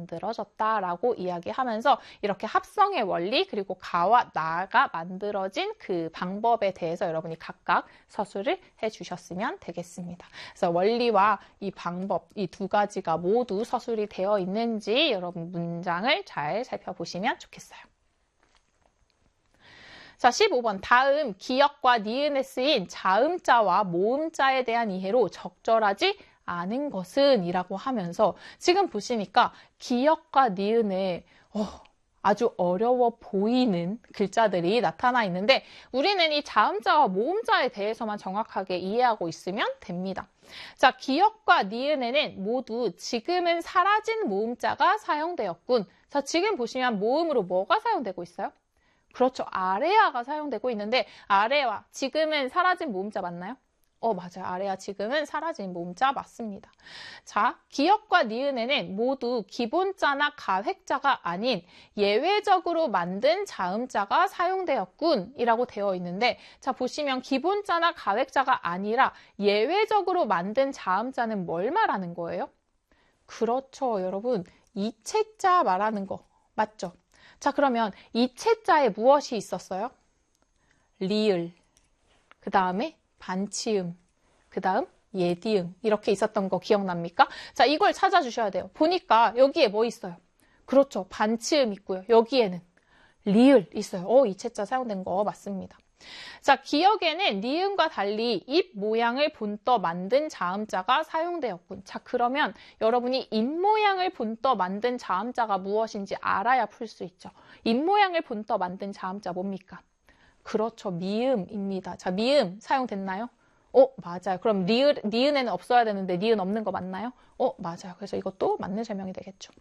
만들어졌다라고 이야기하면서 이렇게 합성의 원리 그리고 가와 나가 만들어진 그 방법에 대해서 여러분이 각각 서술을 해주셨으면 되겠습니다. 그래서 원리와 이 방법, 이 두 가지가 모두 서술이 되어 있는지 여러분 문장을 잘 살펴보시면 좋겠어요. 자, 15번. 다음 기역과 니은에 쓰인 자음자와 모음자에 대한 이해로 적절하지 않은 것은 이라고 하면서 지금 보시니까 기역과 니은에 아주 어려워 보이는 글자들이 나타나 있는데 우리는 이 자음자와 모음자에 대해서만 정확하게 이해하고 있으면 됩니다. 자, 기역과 니은에는 모두 지금은 사라진 모음자가 사용되었군. 자, 지금 보시면 모음으로 뭐가 사용되고 있어요? 그렇죠. 아레아가 사용되고 있는데 아레와 지금은 사라진 모음자 맞나요? 맞아요. 아레아 지금은 사라진 모음자 맞습니다. 자, 기역과 니은에는 모두 기본자나 가획자가 아닌 예외적으로 만든 자음자가 사용되었군 이라고 되어 있는데 자, 보시면 기본자나 가획자가 아니라 예외적으로 만든 자음자는 뭘 말하는 거예요? 그렇죠. 여러분, 이체자 말하는 거 맞죠? 자, 그러면 이체자에 무엇이 있었어요? 리을, 그 다음에 반치음, 그 다음 예디음 이렇게 있었던 거 기억납니까? 자, 이걸 찾아주셔야 돼요. 보니까 여기에 뭐 있어요? 그렇죠. 반치음 있고요. 여기에는 리을 있어요. 이체자 사용된 거 맞습니다. 자, 기역에는 니은과 달리 입 모양을 본떠 만든 자음자가 사용되었군. 자, 그러면 여러분이 입 모양을 본떠 만든 자음자가 무엇인지 알아야 풀 수 있죠. 입 모양을 본떠 만든 자음자 뭡니까? 그렇죠. 미음입니다. 자, 미음 사용됐나요? 맞아요. 그럼 니은에는 없어야 되는데 니은 없는 거 맞나요? 맞아요. 그래서 이것도 맞는 설명이 되겠죠.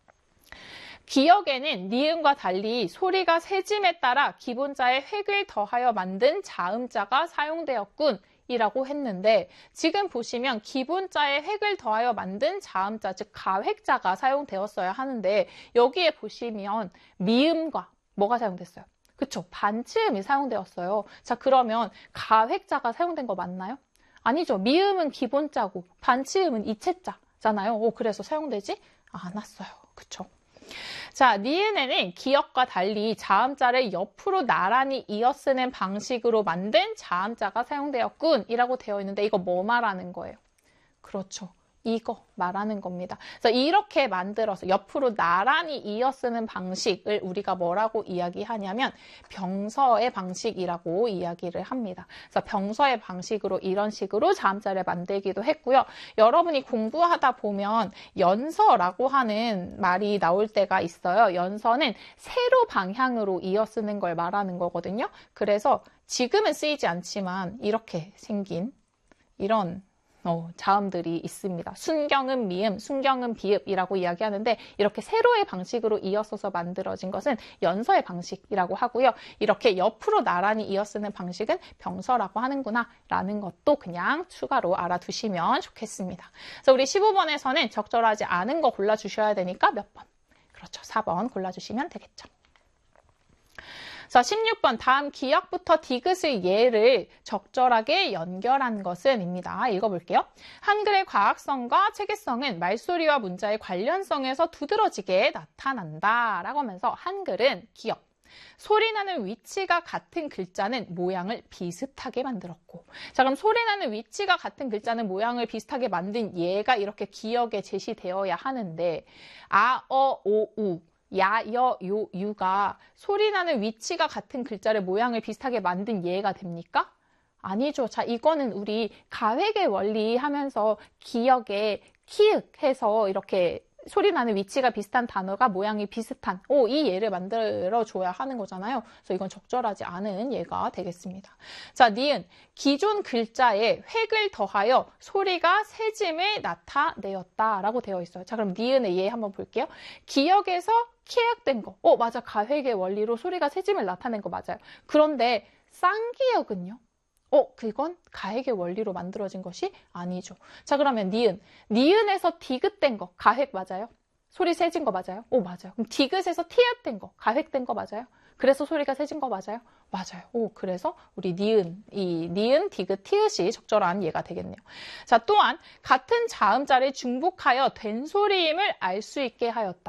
기역에는 니은과 달리 소리가 세짐에 따라 기본자에 획을 더하여 만든 자음자가 사용되었군 이라고 했는데 지금 보시면 기본자에 획을 더하여 만든 자음자 즉 가획자가 사용되었어야 하는데 여기에 보시면 미음과 뭐가 사용됐어요? 그쵸? 반치음이 사용되었어요. 자, 그러면 가획자가 사용된 거 맞나요? 아니죠. 미음은 기본자고 반치음은 이체자잖아요. 그래서 사용되지 않았어요. 그쵸? 자, 니은에는 기역과 달리 자음자를 옆으로 나란히 이어쓰는 방식으로 만든 자음자가 사용되었군 이라고 되어 있는데 이거 뭐 말하는 거예요? 그렇죠. 이거 말하는 겁니다. 그래서 이렇게 만들어서 옆으로 나란히 이어쓰는 방식을 우리가 뭐라고 이야기하냐면 병서의 방식이라고 이야기를 합니다. 그래서 병서의 방식으로 이런 식으로 자음자를 만들기도 했고요. 여러분이 공부하다 보면 연서라고 하는 말이 나올 때가 있어요. 연서는 세로 방향으로 이어쓰는 걸 말하는 거거든요. 그래서 지금은 쓰이지 않지만 이렇게 생긴 이런 자음들이 있습니다. 순경은 미음, 순경은 비읍이라고 이야기하는데 이렇게 세로의 방식으로 이어서서 만들어진 것은 연서의 방식이라고 하고요. 이렇게 옆으로 나란히 이어쓰는 방식은 병서라고 하는구나 라는 것도 그냥 추가로 알아두시면 좋겠습니다. 그래서 우리 15번에서는 적절하지 않은 거 골라주셔야 되니까 몇 번? 그렇죠. 4번 골라주시면 되겠죠. 자, 16번 다음 기역부터 디귿의 예를 적절하게 연결한 것은입니다. 읽어볼게요. 한글의 과학성과 체계성은 말소리와 문자의 관련성에서 두드러지게 나타난다 라고 하면서 한글은 기역, 소리나는 위치가 같은 글자는 모양을 비슷하게 만들었고 자, 그럼 소리나는 위치가 같은 글자는 모양을 비슷하게 만든 예가 이렇게 기역에 제시되어야 하는데 아, 오, 우 야, 여, 요, 유가 소리나는 위치가 같은 글자를 모양을 비슷하게 만든 예가 됩니까? 아니죠. 자, 이거는 우리 가획의 원리 하면서 기역에 키읔 해서 이렇게 소리나는 위치가 비슷한 단어가 모양이 비슷한 이 예를 만들어줘야 하는 거잖아요. 그래서 이건 적절하지 않은 예가 되겠습니다. 자, 니은 기존 글자에 획을 더하여 소리가 세짐을 나타내었다라고 되어 있어요. 자, 그럼 니은의 예 한번 볼게요. 기역에서 키읔된 거. 맞아. 가획의 원리로 소리가 세짐을 나타낸 거 맞아요. 그런데 쌍기역은요? 그건 가획의 원리로 만들어진 것이 아니죠. 자, 그러면 니은. 니은에서 디귿된 거, 가획 맞아요? 소리 세진 거 맞아요? 맞아요. 그럼 디귿에서 티읕된 거, 가획된 거 맞아요? 그래서 소리가 세진 거 맞아요? 맞아요. 그래서 우리 니은, 디귿, 티읕이 적절한 예가 되겠네요. 자, 또한 같은 자음자를 중복하여 된 소리임을 알 수 있게 하였다.